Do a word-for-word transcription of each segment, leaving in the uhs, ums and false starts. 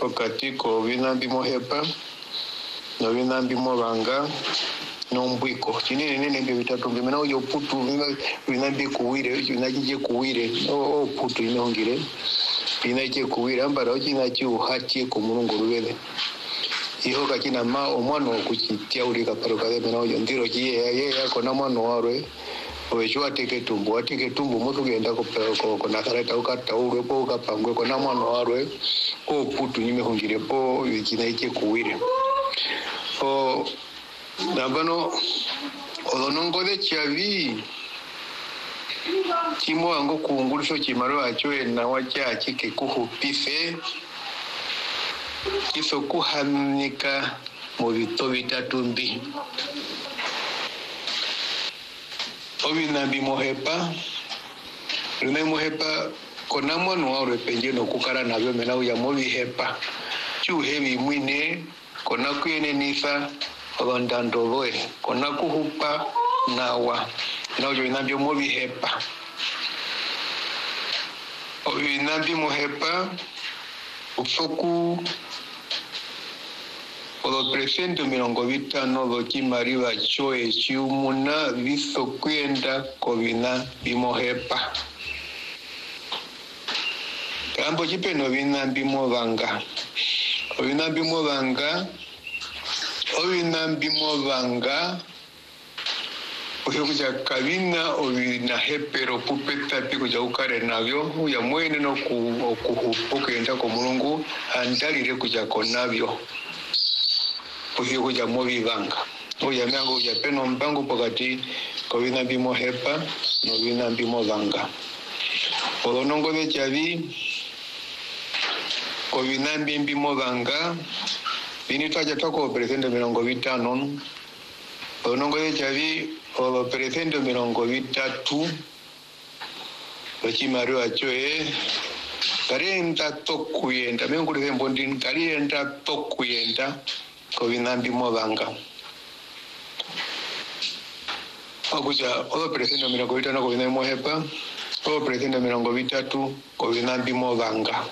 wakati ko vinambi mohepa no vinambi movanga no mbwiko chinene nene nge vitatu mbimena ujo putu vinambi kuwire vinajije kuwire o putu inongire inaje kuwire ambara ochina chi uhati ko mulungu rubele iho kakina ma omwana okukitia ulika paruka mena ujo ndiro kiye ye yako na mwana warwe owecho ateke tumbo ateke tumbo moto genda ko ko na kareta ukata urwe po ukapangwe ko na mwana warwe ko putu nyime hungire po ikina ike kuwire o nabano olonongo de chavi kimo ango kuungulisho chimaro acho na wacha chike kuhupife kiso kuhanika mu bito bitatu mbi obinambi mohepa rune mohepa kona mwana wawe penje no kukara nabyo mena uya mobi hepa chuhebi mwine kona kuyene nifa abandandoloe kona kuhupa nawa nayo inambyo mobi hepa obinambi mohepa ufoku Odo presento mirongo vitano do chimariva choe chiumuna viso kwenda kovina bimohepa. Kampo chipeno vina bimovanga. Ovina bimovanga. Ovina bimovanga. Uyokuja kavina ovina hepero pupeta piku ja ukare navyo. Uya mwene no kuhupuke ko mulungu andalire kuja konavyo. Uhiyo kuja movi vanga. Uya miango uja peno mbangu pokati kwa vina bimo hepa no vina bimo vanga. Olonongo de chavi kwa vina bimo vanga vini tuaja toko presendo milongo vitano. Olonongo de chavi olo presendo milongo vitatu Ochimaru achoe karenta tokuyenda mengu de mbondin karenta tokuyenda Kovinambi movanga. Okuja odo presendo mirongo vitano kovina mohepa, odo presendo mirongo vitatu kovinambi movanga.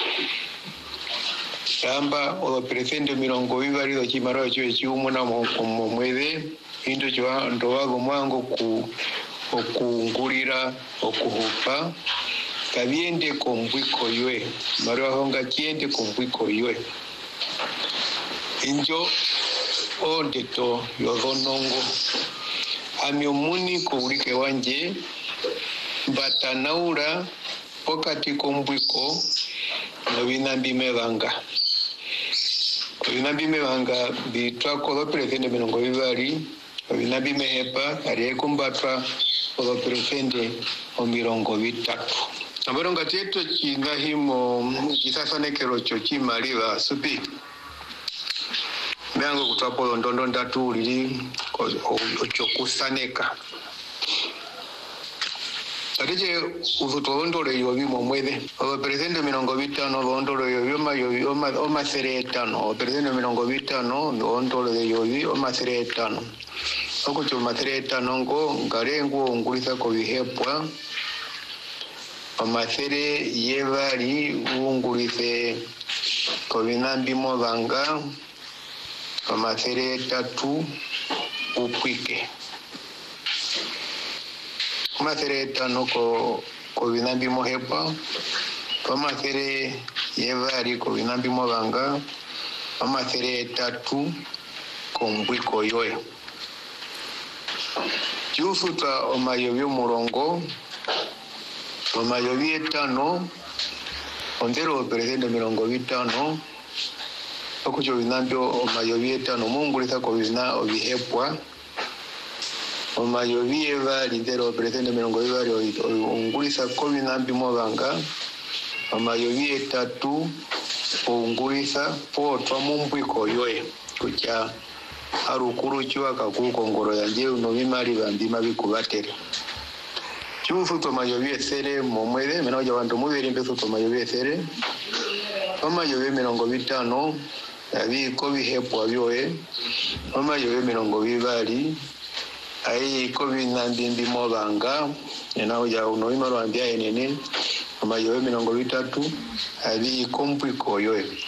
Samba odo presendo mirongo vivari do chimaro chwe chiumuna mo mwede indo chwa ndowago mwango ku okungulira okuhupa kabiende kombwiko ywe maro honga chiende kombwiko ywe Injo ondeto yodonongo amiomuni kuulike wanje batanaura pokati kombwiko no binambi mevanga binambi mevanga bitwako lo presende milongo vivari binambi mehepa ari kumbatwa lo presende o milongo vitatu abaronga teto chingahimo kisasanekero cho chimaliva supi Miango kutapo ndondo ndatu lili ochokusaneka. Sadije uzutondole yobi momwede. O presente milongo vitano ondole yobi ma yobi o ma o maseretano. O presente milongo vitano ondole yobi o maseretano. Oko cho maseretano ngo ngarengo ngulisa ko bihepwa. O masere yevari ungulise ko binambi movanga. Pamasere tatu upwike. Pamasere tano ko ko binambi mohepa. Pamasere yevari ko binambi movanga. Pamasere tatu ko mbwiko yoe. Chufuta omayovyo murongo. Omayovyo etano. Ondero presende mirongo vitano. Okucho binambyo mayovieta no mungulisa ko bina obihepwa omayovie lindero presente mirongo ibali ongulisa ko binambi movanga omayovie tatu ongulisa po twamumbwiko yoe kucha arukuru chiwa kakukongoro yanje no bimali bambima bikubatere chufu to mayovie sere momwede menaje bantu mubiri mpeso to mayovie sere omayovie mirongo vitano Abi kobi hepo abioe mama yobe mirongo bibali ai kobi nandindi movanga enao ya uno imaro ambia enene mama yobe mirongo bitatu abi kompwiko yoe